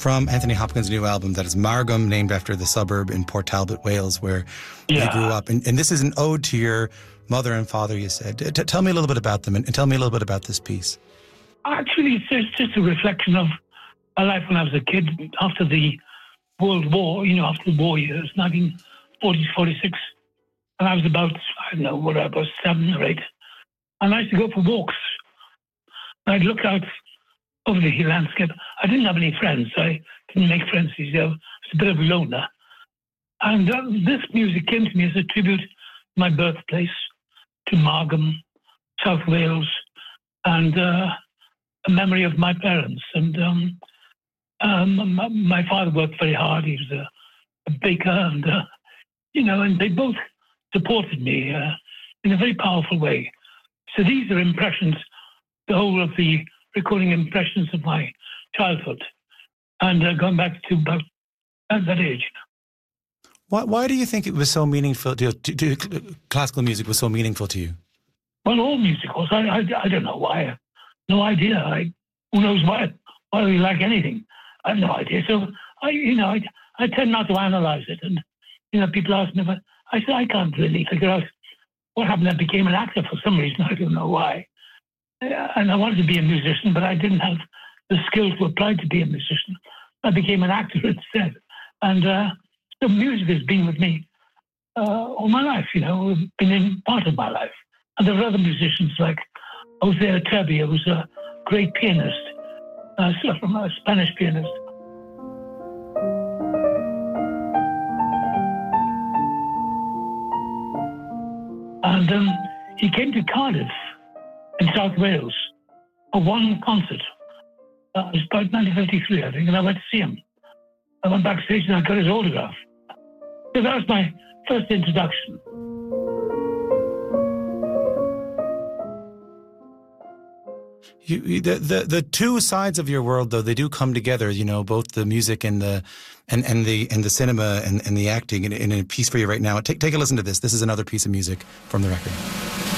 from Anthony Hopkins' new album that is Margam, named after the suburb in Port Talbot, Wales, where you grew up. And this is an ode to your mother and father, you said. Tell me a little bit about them and tell me a little bit about this piece. Actually, it's just a reflection of my life when I was a kid after the World War, after the war years, 1940, 46. And I was about, I don't know, whatever, 7 or 8. And I used to go for walks. I'd look out over the landscape. I didn't have any friends. I didn't make friends. I was a bit of a loner. And this music came to me as a tribute to my birthplace, to Margam, South Wales, and a memory of my parents. And my father worked very hard. He was a baker, and and they both supported me in a very powerful way. So these are impressions, the whole of the recording impressions of my childhood, and going back to about at that age. Why do you think it was so meaningful to classical music was so meaningful to you? Well, all music was. I don't know why. No idea. Who knows why we like anything? I have no idea. So I tend not to analyze it. And people ask me, but I said I can't really figure out what happened. I became an actor for some reason. I don't know why. And I wanted to be a musician, but I didn't have the skills to apply to be a musician. I became an actor instead. And so music has been with me all my life, been in part of my life. And there were other musicians like Jose Trebia, who was a great pianist, from a Spanish pianist. And he came to Cardiff in South Wales for one concert. It was about 1953, I think, and I went to see him. I went backstage and I got his autograph. So that was my first introduction. The two sides of your world, though, they do come together. Both the music and the cinema and the acting in a piece for you right now. Take a listen to this. This is another piece of music from the record.